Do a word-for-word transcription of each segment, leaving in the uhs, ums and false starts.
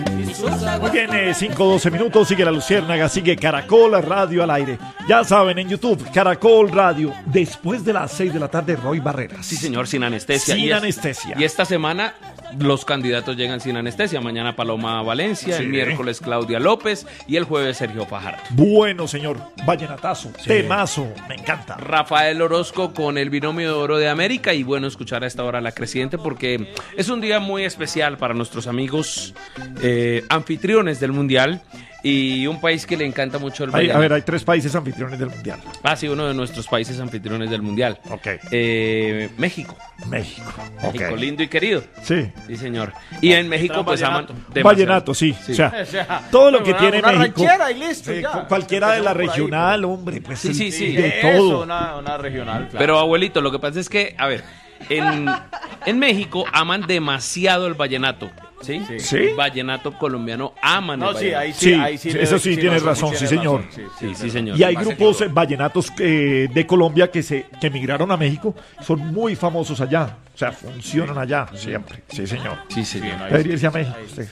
Muy bien, eh, cinco doce minutos, sigue La Luciérnaga, sigue Caracol Radio al aire. Ya saben, en YouTube, Caracol Radio, después de las seis de la tarde, Roy Barreras. Sí, señor, sin anestesia. Sin y es, anestesia. Y esta semana los candidatos llegan sin anestesia. Mañana Paloma Valencia, Sí. el miércoles Claudia López y el jueves Sergio Fajardo. Bueno, señor, vallenatazo, temazo, me encanta. Rafael Orozco con el binomio de oro de América, y bueno, escuchar a esta hora La Creciente porque es un día muy especial para nuestros amigos eh, anfitriones del Mundial y un país que le encanta mucho el Hay- vallenato. a ver, hay tres países anfitriones del Mundial. Ah, sí, uno de nuestros países anfitriones del Mundial. Ok. Eh, México. México. México, Ok. lindo y querido. Sí. Sí, señor. Y en México, pues aman. demasiado. Vallenato, sí. Sí. O sea, todo lo que una- tiene una México. ranchera y listo, sí, ya. cu- cualquiera de la Empecemos por ahí, regional, hombre, pues Sí, el- sí, sí. de Eso, todo. una, una regional, claro. Pero abuelito, lo que pasa es que, a ver, en, en México aman demasiado el vallenato. ¿Sí? ¿Sí? El vallenato colombiano aman No, el sí, vallenato. ahí sí, Sí, ahí sí. sí, le- eso sí, tienes no, razón, sí, señor. sí, Sí, sí, señor. Y hay Más grupos seguro. eh, vallenatos eh, de Colombia que se que emigraron a México, son muy famosos allá. O sea, funcionan allá siempre. Sí, señor. Sí, señor. Debería irse a México. usted.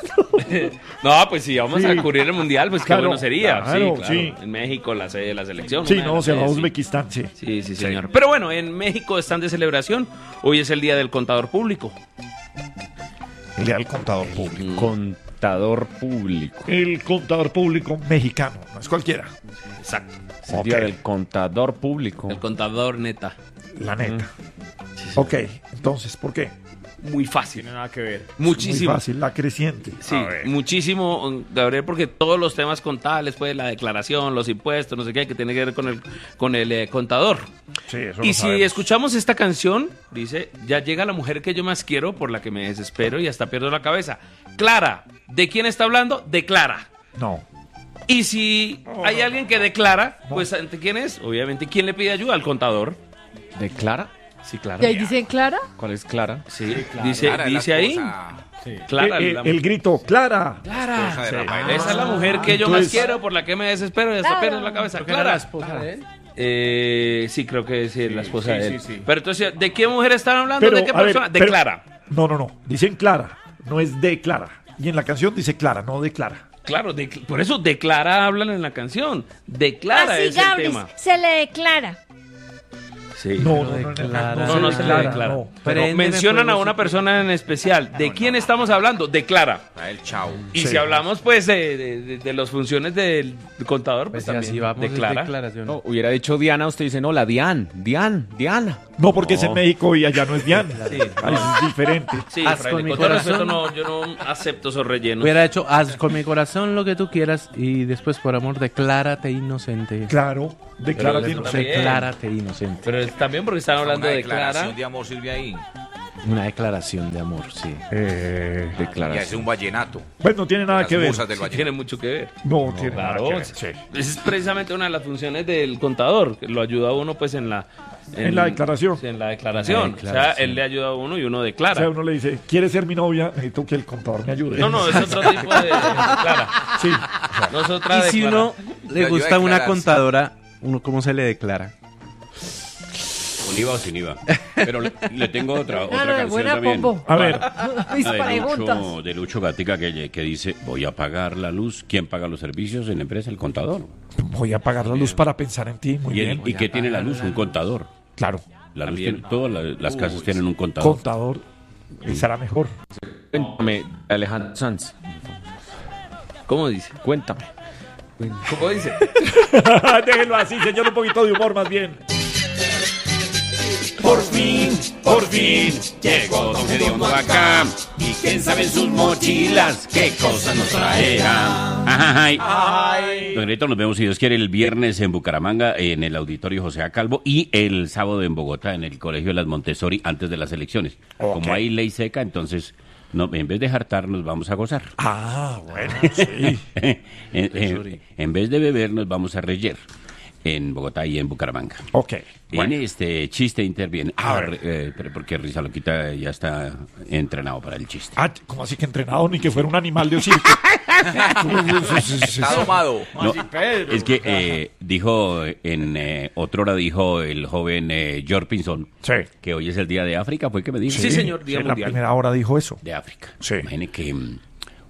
No, pues si vamos Sí. a cubrir el mundial, pues Claro, qué bueno sería. claro, sí, claro. sí. En México, la sede de la selección. Sí, una de no, las se va a sedes, sí. Uzbekistán, sí. Sí, sí, señor. Pero bueno, en México están de celebración. Hoy es el Día del Contador Público. El día del contador público. Contador público. El contador público mexicano, no es cualquiera. Exacto. Es el Ok. día del contador público. El contador neta. La neta. Ok, entonces, ¿por qué? Muy fácil. Tiene nada que ver. Muchísimo. Muy fácil, la creciente. Sí, A ver. muchísimo, Gabriel, porque todos los temas contables, pues la declaración, los impuestos, no sé qué, que tiene que ver con el, con el eh, contador. Sí, eso Y lo si sabemos. escuchamos esta canción, dice, ya llega la mujer que yo más quiero, por la que me desespero y hasta pierdo la cabeza. Clara, ¿de quién está hablando? De Clara. No. Y si hay alguien que declara, pues ¿ante quién es? Obviamente, ¿quién le pide ayuda? Al contador. ¿De Clara? Sí, claro. ¿Y ahí dicen Clara? ¿Cuál es Clara? Sí, dice, Clara es la dice ahí. esposa- Clara, Eh, eh, la- el grito, Clara. Clara. esposa de Sí. Rafael. Esa es la mujer que yo más Entonces- quiero, por la que me desespero y hasta Clara. pierdo la cabeza. ¿Porque era Clara. la esposa de él? Eh, sí, creo que sí, es la esposa sí, de él. sí, sí. Pero entonces, ¿de qué mujer están hablando? Pero, ¿De qué a ver, persona? de pero- Clara. No, no, no. Dicen Clara. No es de Clara. Y en la canción dice Clara, no de Clara. Claro, de- por eso de Clara hablan en la canción. De Clara Así, es el Gabris, tema. se le declara. Sí. No, no, no, no, declara. No, no se le declara. no. Pero Préndeme mencionan fuego a una si- persona en especial. ¿De quién estamos hablando? De Clara. Rafael Chao. Y Sí. si hablamos, pues, de, de, de- de las funciones del contador, pues, Pues también así vamos, de es Clara. declaración. No, hubiera dicho Diana, usted dice, no, la Dian, Dian, Diana. No, porque es en No. México y allá no es Diana. Sí. Ahí es diferente. Sí, Haz fraile, con mi con todo corazón. respeto, no, yo no acepto esos rellenos. Hubiera hecho, haz con mi corazón lo que tú quieras y después, por amor, declárate inocente. Claro, declara Pero que eso no sé. también. Declárate inocente. Pero es también porque están hablando Una de declaración Clara. de amor sirve ahí. Una declaración de amor, sí. Eh, Y Declaración. es un vallenato. pues no tiene nada Las que ver. musas del Sí, vallenato. tiene mucho que ver. No, tiene Claro, nada que ver. sí. Sí. Esa es precisamente una de las funciones del contador, que lo ayuda a uno pues en la... En la declaración. Sí, en la declaración. La declaración. O sea, él le ayuda a uno y uno O declara. sea, uno le dice, ¿quieres ser mi novia? Necesito que el contador me ayude. No, no, es otro tipo de declara. Sí. No es otra Y si declara. uno Le le ayuda a gusta una declararse. contadora, uno ¿cómo se le declara? Con IVA o sin IVA. Pero le, le tengo otra, otra Claro, canción buena también. pombo. A ver, Mis Una de preguntas. Lucho, de Lucho Gatica que, que dice, voy a pagar la luz. ¿Quién paga los servicios en la empresa? El contador. voy a apagar la luz para pensar en ti. Muy ¿Y, el- bien. ¿y qué tiene la luz? Un contador. Claro, La luz También. tiene- todas la- las casas tienen un contador. contador será mejor. Cuéntame, Alejandro Sanz. ¿Cómo dice? Cuéntame. ¿Cómo dice? Déjenlo así, señor, un poquito de humor más bien. Por fin, por fin, llegó Don Gediondo acá. Y quién sabe en sus mochilas qué cosas nos traerá. Ay. Don Gediondo, nos vemos, si Dios quiere, el viernes en Bucaramanga, en el Auditorio José A. Calvo, y el sábado en Bogotá, en el Colegio de las Montessori, antes de las elecciones. Ok. Como hay ley seca, entonces, no, en vez de hartar, nos vamos a gozar. Ah, bueno, sí. en, en- en vez de beber, nos vamos a reyer. En Bogotá y en Bucaramanga. Ok. En este chiste interviene. A Ah, ver. eh, pero porque Risa Loquita ya está entrenado para el chiste. Ah, ¿cómo así que entrenado? Ni que fuera un animal de circo. Está domado. No, es que eh, dijo, en eh, otra hora dijo el joven eh, George Pinzón Sí. que hoy es el Día de África, fue que me dijo. Sí, señor, Día sí, en la Mundial. primera hora dijo eso. De África. Sí. Imagine que mm,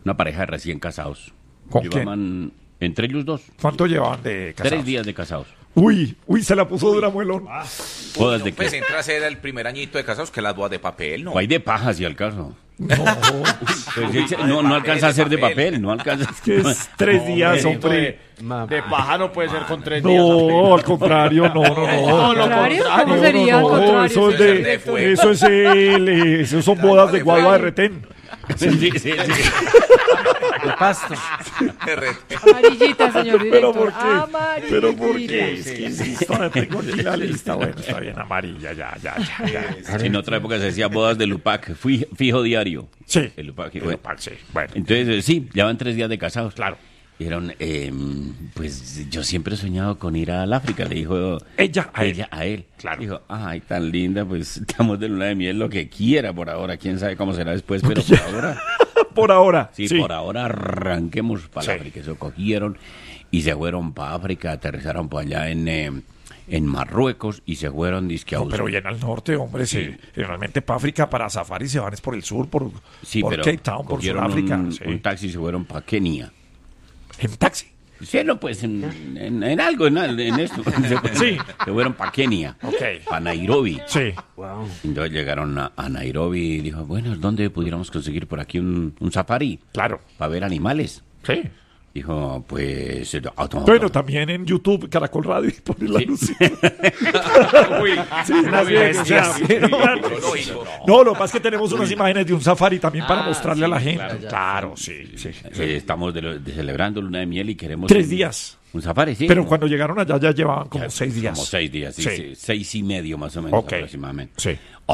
una pareja de recién casados. ¿Con Llevaban entre ellos dos. ¿Cuánto llevaban de casados? Tres días de casados. Uy, uy, se la puso dura, muelón. Bodas de Pues qué? entra a ser el primer añito de casados que las bodas de papel, ¿no? O hay de paja, si al caso. No, Pues, ese- no, no alcanza a ser de papel, no alcanza. que es tres días, hombre. De paja no puede ser con tres días. No, al contrario, no, no, no. No, lo ¿Contrario? contrario. ¿Cómo No, sería al no, contrario? eso es de de, fuego. eso es el, eh, eso son bodas de guagua de retén. Sí, sí, sí. De pasto. Amarillita, señor Pero director. ¿por qué? Amarillita. Pero ¿por qué? Es que insisto, tengo aquí la lista. Bueno, está bien, amarilla, ya, ya, ya. ya. En otra época se decía bodas de Lupac, fui, fijo diario. Sí. El Lupac, El bueno. Lupac, sí, bueno. Entonces, eh, sí, llevan tres días de casados. Claro. Dijeron, eh, pues yo siempre he soñado con ir al África, le dijo Ella a él. ella a él. Claro. Dijo, ay, tan linda, pues estamos de luna de miel, lo que quiera por ahora, quién sabe cómo será después, pero por ahora, Por ahora. sí, Sí. por ahora arranquemos para Sí. África. Eso cogieron y se fueron para África, aterrizaron por allá en, eh, en Marruecos y se fueron disque a No, Aus- pero bien al norte, hombre, sí. Generalmente para África, para safari se van es por el sur, por, Sí, por pero Cape Town, por cogieron Sudáfrica. un, Sí. un taxi y se fueron para Kenia. En taxi. Sí, no, pues en, en, en algo, en, al- en esto. Sí. Se fueron para Kenia, Ok. para Nairobi. Sí. Entonces llegaron a, a Nairobi y dijo, bueno, ¿dónde pudiéramos conseguir por aquí un, un safari Claro. para ver animales? Sí. Dijo, pues... eh, ah, no, Bueno, no. también en YouTube, Caracol Radio, y poner la Sí. luz. Uy, Sí, así es, o sea, claro. No, lo que pasa es que tenemos unas imágenes de un safari también para mostrarle a la gente. Claro, sí, sí. Eh, estamos de lo- de celebrando luna de miel y queremos... Tres un- días. Un safari, sí. Pero cuando llegaron allá ya llevaban como Ya, seis días. Como seis días, sí, Sí. sí, seis y medio más o menos Ok. aproximadamente. Sí.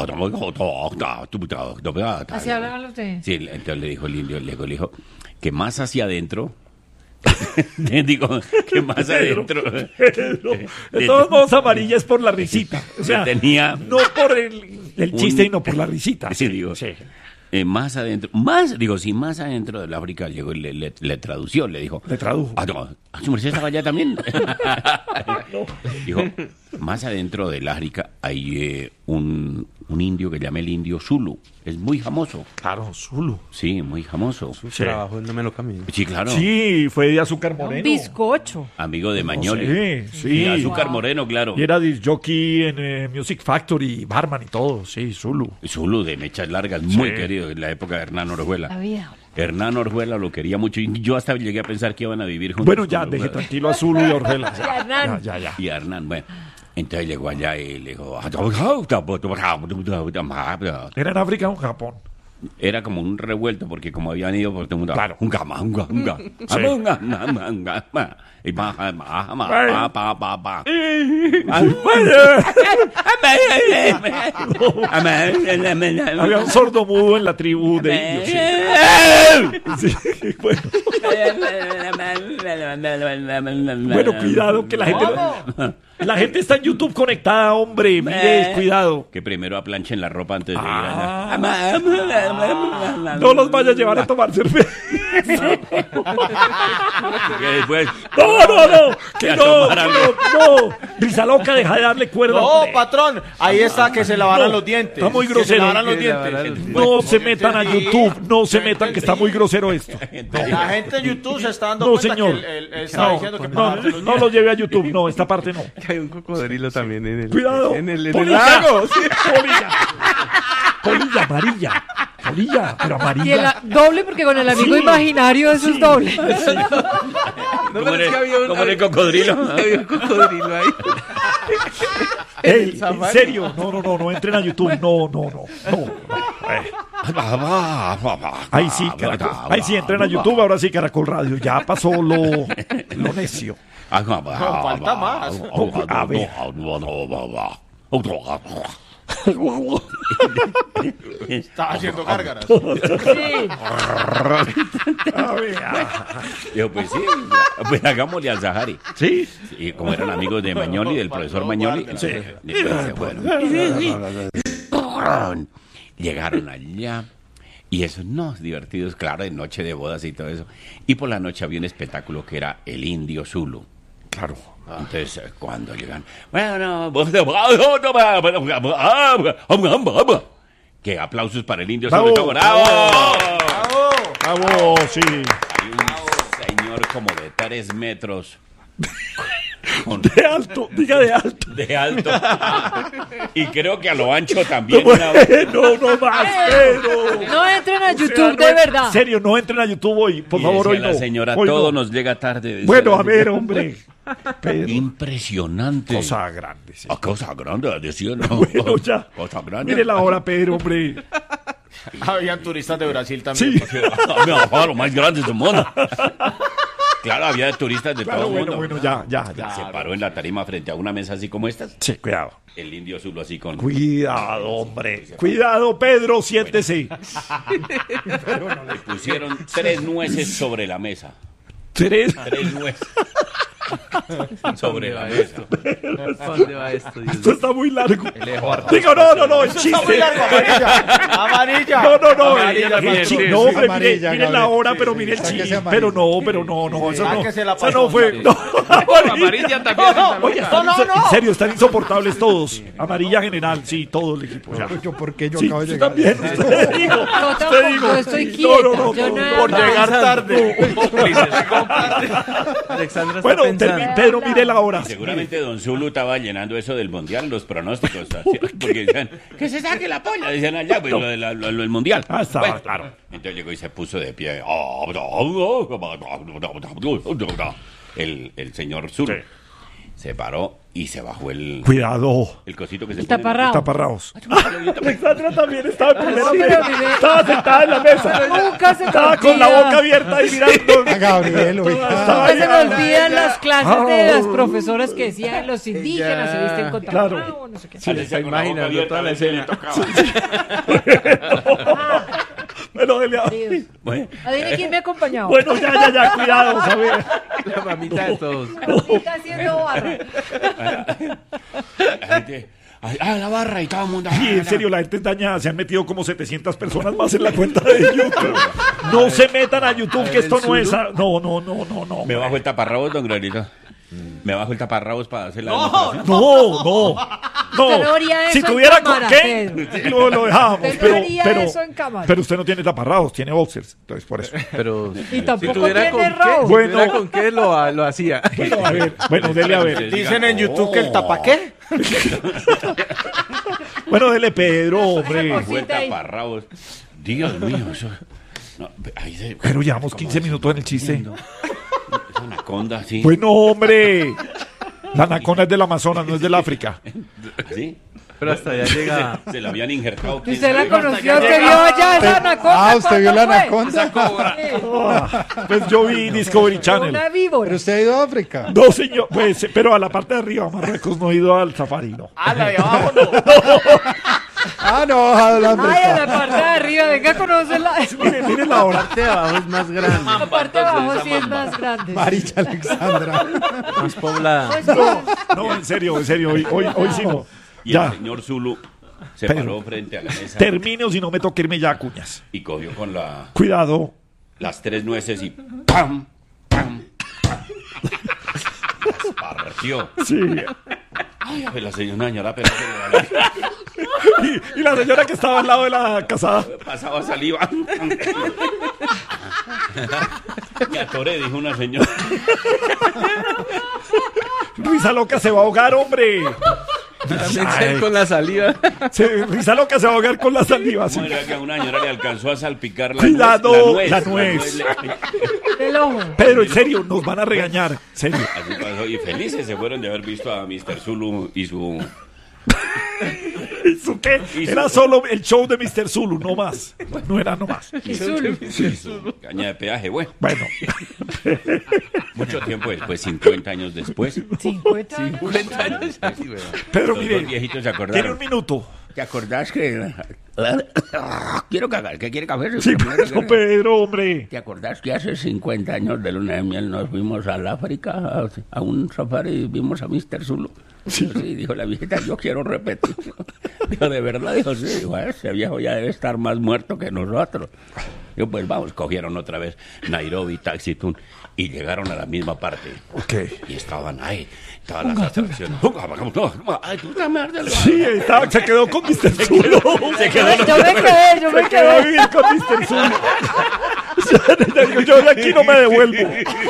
Así hablaban ustedes. Sí, entonces le dijo el indio, le dijo, le dijo que más hacia adentro, digo, que más adentro, Pedro, de todos modos, amarilla es por la risita. O sea, tenía- no por el, el chiste, Un- sino por la risita. sí, digo, Sí. eh, más adentro, más, digo, sí, más adentro del África llegó y le, le, le tradució, le dijo. Le tradujo. Ah, no, ah, su merced estaba allá también. Dijo, más adentro del África hay eh, un, un indio que llama el indio Zulu. Es muy famoso. Claro, Zulu. Sí, muy famoso. Sí. Trabajo no me lo camino. Sí, claro. Sí, fue de azúcar Un moreno. bizcocho. Amigo de No Mañoli. sé, sí. Y azúcar moreno, claro. Y era disc jockey en eh, Music Factory, barman y todo. Sí, Zulu. Zulu de mechas largas, muy Sí. querido en la época de Hernán La Orjuela. vida. Hernán Orjuela lo quería mucho y yo hasta llegué a pensar que iban a vivir juntos. Bueno, ya, con deje Orjuela. tranquilo a Zulu y a Orjuela. Y a Hernán. Ya, ya, ya. Y a Hernán, bueno. Entonces llegó allá y le dijo... ¿Era en África o en Japón? Era como un revuelto porque como habían ido por todo el mundo... Claro. Un gama, un gama, un gama. Sí. Y pa, pa, pa, pa, pa, pa, pa. Había un sordo mudo en la tribu de indios. Sí. Sí, bueno. Bueno, cuidado, que la gente, la gente está en YouTube conectada, hombre. Mire, cuidado. Que primero aplanchen la ropa antes de ir Ah. allá. No los vaya a llevar a tomar cerveza. Que después... No, no, no. Que Ya no, tomaran. no, no. Risa loca, deja de darle cuerda. No, hombre. patrón, ahí está que se lavaran No, los dientes. está muy Que grosero. se lavaran los Que se lavaran dientes. los- No se metan a YouTube. No se metan, que está muy grosero esto. La gente en YouTube se está dando No, cuenta señor. que él, él- él está No, diciendo que no, para lavarse los no lo lleve a YouTube. No, esta parte no. Que hay un cocodrilo también en el, Cuidado. en el, en el Polilla. lago. sí. Polilla. Polilla amarilla. Polilla, pero Y el amarilla. a- doble porque con el amigo Sí. imaginario eso es doble. No, ¿Cómo pero es que había un, era el había- cocodrilo? había un cocodrilo ahí. Ey, en safari. serio. No, no, no. No entren a YouTube. No, no, no. No, no. Eh. Ahí sí, Caracol. Ahí sí, entren a YouTube. Ahora sí, Caracol Radio. Ya pasó lo, lo necio. falta más. A ver. Estaba haciendo gárgaras. Sí. A ver. ah. Dijo, pues sí, pues hagámosle al Sahari. Sí. Y como eran amigos de Mañoli, del profesor Mañoli, entonces, entonces, bueno. Llegaron allá. Y esos no, divertidos, claro, de noche de bodas y todo eso. Y por la noche había un espectáculo que era el indio Zulu. Claro. Entonces, eh, cuando llegan, bueno, que aplausos para el indio Bravo, Zulu. ¡Bravo! bravo. Bravo, sí. Hay un señor como de tres metros. Con- De alto, diga de alto. de alto. Y creo que a lo ancho también. No, una- no, no más, pero... No entren a O sea, YouTube, no de en- verdad. serio, no entren a YouTube hoy, por Y favor, decía hoy la no. señora, Hoy todo no. nos llega tarde. decía Bueno, la a señora. ver, hombre. Pero, Impresionante. cosa grande, sí. Ah, cosa grande, decía, ¿no? Bueno, ya. Cosa grande. Mire la hora, Pedro, hombre. Habían turistas de Brasil también. Sí. No, lo más grande del mundo. Claro, había turistas de Claro, todo el bueno, mundo. bueno, ya, ya, ya. Se paró en la tarima frente a una mesa así como estas. Sí, cuidado. El indio Zulu así con... Cuidado, hombre. Cuidado, Pedro, siéntese. Le pusieron tres nueces sobre la mesa. Tres. Tres nueces. Sobre la mesa. ¿Dónde va esto, Dios Esto mío? está muy largo. Digo, no, no, no, el Está muy chiste. largo, amarilla. Amarilla. No, no, no. Amarilla, el- el patrón. chi- no, hombre, mire, Amarilla, mire la Gabriel. hora, Sí, pero sí, mire el sáquese chiste. amarilla. Pero no, pero no, no, eso no. Sáquese la Eso no fue. pasón, No, Amarilla también. esa Oye, loca. están No, no, inso- no. En serio, están insoportables todos. Amarilla general, sí, todo el equipo. Ya. Yo, ¿por qué yo Sí, acabo de usted llegar? también, usted digo. Yo Usted tampoco, digo. yo estoy No, quieta. no, no, Yo no, nada Por más. llegar tarde. Alexandra está Bueno, pensando. termi- Pedro, mire la hora. Seguramente Don Zulu estaba llenando eso del mundial, los pronósticos. así, Porque decían, que se saque la polla. Decían allá, pues, lo, de la- lo- lo del mundial. Ah, estaba, Bueno, claro. Entonces llegó y se puso de pie. El, el señor Zulu Sí. se paró y se bajó el, Cuidado. el cosito que se El pone en la- taparrao. Taparraos. Alexandra también estaba en primera No, pero fila. mire. Estaba sentada en la mesa. Nunca se me Estaba con la olvida. boca abierta y mirando. A Gabriel, oiga. Estaba Nunca se me ahí. olvidan las clases de Ah. las profesoras que decían los indígenas se visten con Claro. taparrao, no sé qué. Alexa está con la boca imaginando abierta, toda la a ver si le escena. tocaba. Bueno, dele a- Dios. Bueno, Adivine quién me ha acompañado. Bueno, ya, ya, ya, cuidado, a ver. La mamita de todos. Está haciendo barra. la gente... Ah, la barra y todo el mundo... Sí, en serio, la gente es dañada. Se han metido como setecientas personas más en la cuenta de YouTube. No se metan a YouTube, que esto no es... a- No, no, no, no, no. Me bajo el taparrabos, don Granito. Me bajo el taparrabos para hacer la No, demostración. No, no. No. Usted no haría Si eso en tuviera cámara, con qué, Pedro. lo, lo dejábamos. Usted no Pero, haría pero, eso en cámara. pero usted no tiene taparraos, tiene boxers. Entonces, por eso. Pero Y tampoco si tuviera tiene con rabo. qué, si Bueno. tuviera con qué lo, lo hacía. Bueno, a ver, bueno, dele a ver. Dicen en YouTube que el tapa qué. Bueno, dele Pedro, hombre. Esa Fue el cosita ahí. taparrabos. Dios mío, eso... No, ahí se... Pero llevamos quince minutos en el chiste. Esa anaconda, sí. Bueno, hombre. La anaconda es del Amazonas, no es del África. ¿Sí? Pero hasta allá llega. Se la habían injertado. Si usted la conoció, usted vio allá esa anaconda. Ah, ¿usted vio la ¿cuándo fue? anaconda? Ah, pues yo vi Discovery Channel. Una víbora. Pero usted ha ido a África. No, señor, pues, pero a la parte de arriba, Marruecos, no he ido al safari, no. Ah, la de abajo no. Ah, no, a la Ay, a África. la parte de arriba, venga a conocerla. Mire, mire la hora. La parte de abajo es más grande, La parte de abajo sí es más grande. Maricha Alexandra. más poblada. Pues no. No, en serio, en serio, hoy, hoy, hoy sí no. Y Ya, el señor Zulu se Pero- paró frente a la mesa termine o si no me toca irme ya a cuñas. y cogió con la, Cuidado. las tres nueces y ¡pam! ¡pam! ¡pam! Las partió. Sí. Ay, pues la señora, señora, pero se Y, y la señora que estaba al lado de la casada. le pasaba saliva. Me atoré, dijo una señora. Risa loca se va a ahogar, hombre. También Ay. con la saliva. Se- risa loca se va a ahogar con la saliva. sí. ¿Cómo era que a una señora le alcanzó a salpicar la Cuidado, nuez? la nuez. le- El ojo. Pedro, en serio, nos van a regañar. En serio. Así pasó. Y felices se fueron de haber visto a mister Zulu y su... ¿Eso qué? Era solo el show de mister Zulu, no más. No era no más. Y Zulu. y su caña de peaje. Bueno, Bueno, mucho tiempo después, cincuenta años después, cincuenta. cincuenta años. Ay, weón. Pedro, los dos mire, viejitos se tiene un acordaron. minuto. ¿Te acordás que... Quiero cagar, ¿qué quiere café? Sí, bueno, Pedro, hombre. ¿Te acordás que hace cincuenta años de luna de miel nos fuimos al África a, a un safari y vimos a mister Zulu? Sí, sí, dijo la viejita, yo quiero repetir. Dijo, ¿de verdad? Dijo, sí, dijo, ese viejo ya debe estar más muerto que nosotros. Dijo, pues vamos, cogieron otra vez Nairobi, Taxi Tune, y llegaron a la misma parte. Ok. Y estaban ahí, estaban las atracciones. Ay, tú también, Sí, estaba, se quedó con mister Zulo. Se quedó. Yo me quedé, yo me Se quedó a quedé. vivir con mister Zulo. Yo de aquí no me devuelvo.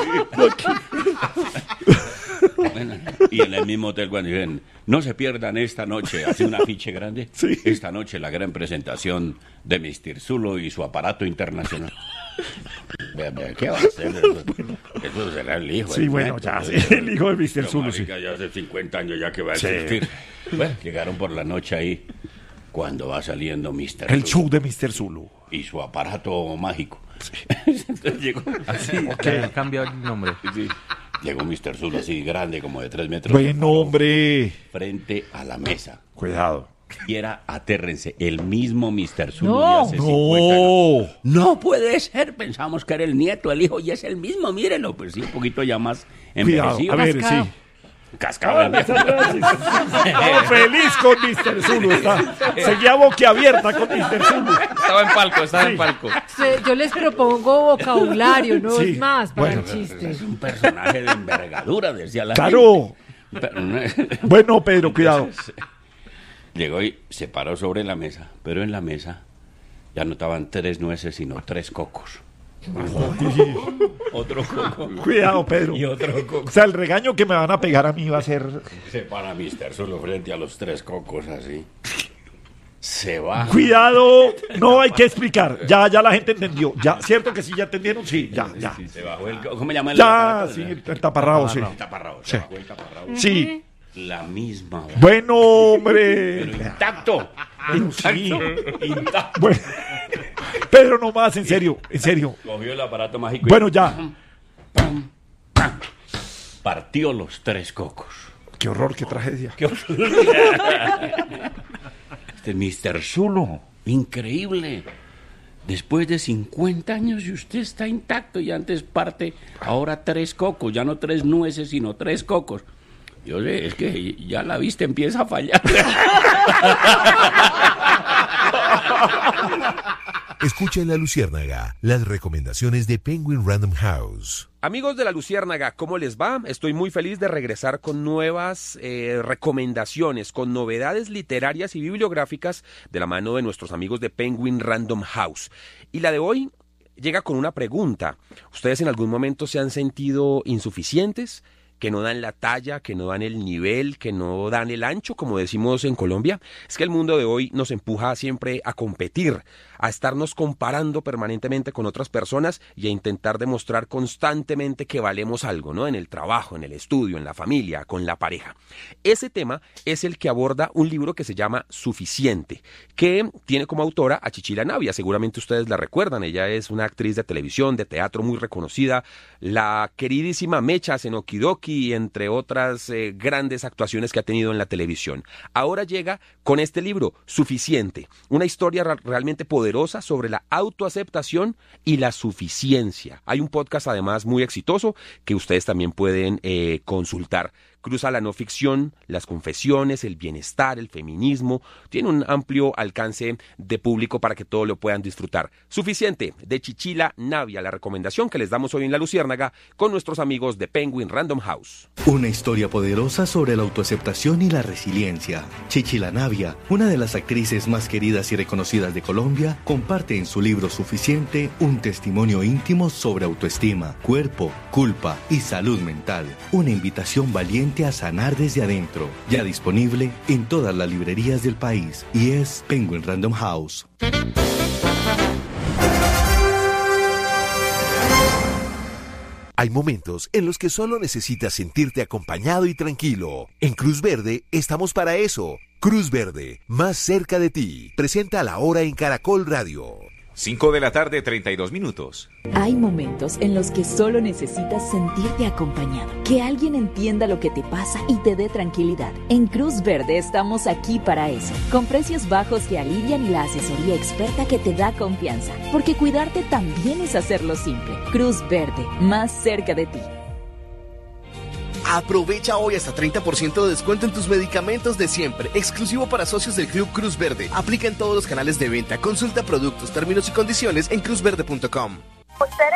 Bueno, y en el mismo hotel cuando dicen, no se pierdan esta noche, hace un afiche grande, Sí. esta noche la gran presentación de mister Zulo y su aparato internacional. Vea, vea, ¿qué va a hacer? Eso, eso será el hijo. Sí, el bueno, nieto, ya, eso. sí, el hijo de mister Pero, Zulo, sí. marica, ya hace cincuenta años ya que va a Sí. existir. Bueno, llegaron por la noche ahí, cuando va saliendo mister El Zulo show de mister Zulo. y su aparato mágico. Entonces llegó, Así, ya cambió el nombre. sí, llegó mister Zulo así grande, como de tres metros. Bueno, hombre. Frente a la mesa. Cuidado. Y era, atérrense, el mismo mister Zulo No. de hace cincuenta años. No. No puede ser, pensamos que era el nieto, el hijo, y es el mismo, mírenlo, pues sí, un poquito ya más Cuidado. envejecido. A ver, Cascado. sí. Cascado el viejo. Estaba feliz con mister Zulo. Está. Seguía boquiabierta con mister Zulo. Estaba en palco, estaba Sí. en palco. Se- Yo les propongo vocabulario, no Sí. es más para Bueno. el chiste. Es un personaje de envergadura, decía la Claro. gente. Pero- Bueno, Pedro, cuidado. Entonces, llegó y se paró sobre la mesa, pero en la mesa ya no estaban tres nueces, sino tres cocos. Otro coco. Cuidado, Pedro. Y otro coco. O sea, el regaño que me van a pegar a mí va a ser... Se para mister Zulo frente a los tres cocos así. Se va. Cuidado, no hay que explicar. Ya, ya la gente entendió. Ya, ¿cierto que sí ya entendieron? Sí, ya, ya. Se bajó el... ¿Cómo me llama el Ya, aparato? sí, el taparrabo, sí. El taparrabo. Se Sí. bajó el taparrabo. Sí. La misma hora. Bueno, Pero hombre. intacto. Sí. Intacto. Bueno. Pedro, no más, en serio, en serio. Cogió el aparato mágico y Bueno, ya. partió los tres cocos. Qué horror, qué tragedia. Este mister Zulo, increíble. Después de cincuenta años y usted está intacto y antes parte, ahora tres cocos, ya no tres nueces, sino tres cocos. Yo sé, es que ya la vista empieza a fallar. Escucha en La Luciérnaga las recomendaciones de Penguin Random House. Amigos de La Luciérnaga, ¿cómo les va? Estoy muy feliz de regresar con nuevas eh, recomendaciones, con novedades literarias y bibliográficas de la mano de nuestros amigos de Penguin Random House. Y la de hoy llega con una pregunta. ¿Ustedes en algún momento se han sentido insuficientes? ¿Que no dan la talla, que no dan el nivel, que no dan el ancho, como decimos en Colombia? Es que el mundo de hoy nos empuja siempre a competir, a estarnos comparando permanentemente con otras personas y a intentar demostrar constantemente que valemos algo, ¿no? En el trabajo, en el estudio, en la familia, con la pareja. Ese tema es el que aborda un libro que se llama Suficiente, que tiene como autora a Chichila Navia. Seguramente ustedes la recuerdan, ella es una actriz de televisión, de teatro muy reconocida, la queridísima Mechas en Okidoki, entre otras eh, grandes actuaciones que ha tenido en la televisión. Ahora llega con este libro, Suficiente, una historia ra- realmente poderosa sobre la autoaceptación y la suficiencia. Hay un podcast además muy exitoso que ustedes también pueden eh, consultar. Cruza la no ficción, las confesiones, el bienestar, el feminismo. Tiene un amplio alcance de público para que todo lo puedan disfrutar. Suficiente, de Chichila Navia, la recomendación que les damos hoy en La Luciérnaga con nuestros amigos de Penguin Random House. Una historia poderosa sobre la autoaceptación y la resiliencia. Chichila Navia, una de las actrices más queridas y reconocidas de Colombia, comparte en su libro Suficiente un testimonio íntimo sobre autoestima, cuerpo, culpa y salud mental. Una invitación valiente a sanar desde adentro. Ya disponible en todas las librerías del país y es Penguin Random House. Hay momentos en los que solo necesitas sentirte acompañado y tranquilo. En Cruz Verde estamos para eso. Cruz Verde, más cerca de ti. Presenta La Hora en Caracol Radio. cinco de la tarde, treinta y dos minutos. Hay momentos en los que solo necesitas sentirte acompañado, que alguien entienda lo que te pasa y te dé tranquilidad. En Cruz Verde estamos aquí para eso, con precios bajos que alivian y la asesoría experta que te da confianza, porque cuidarte también es hacerlo simple. Cruz Verde, más cerca de ti. Aprovecha hoy hasta treinta por ciento de descuento en tus medicamentos de siempre, exclusivo para socios del Club Cruz Verde. Aplica en todos los canales de venta. Consulta productos, términos y condiciones en cruz verde punto com.